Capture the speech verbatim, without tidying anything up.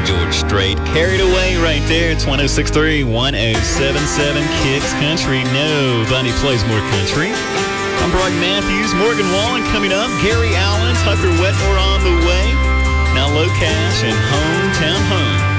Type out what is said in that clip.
George Strait. Carried away right there. It's one oh six point three, one oh seven point seven Kicks Country. Nobody plays more country. I'm Brock Matthews. Morgan Wallen coming up. Gary Allen, Tucker Wetmore on the way. Now Low Cash and Hometown Home.